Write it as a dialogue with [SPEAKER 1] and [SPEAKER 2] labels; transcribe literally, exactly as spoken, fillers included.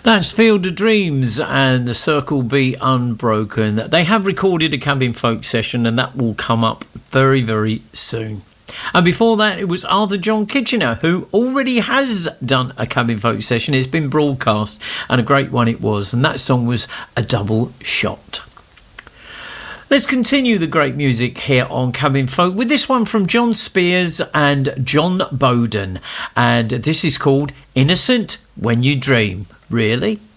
[SPEAKER 1] That's Field of Dreams and The Circle Be Unbroken. They have recorded a Cabin Folk session and that will come up very, very soon. And before that, it was Arthur John Kitchener, who already has done a Cabin Folk session. It's been broadcast, and a great one it was. And that song was A Double Shot. Let's continue the great music here on Cabin Folk with this one from John Spears and John Bowden. And this is called Innocent When You Dream. Really?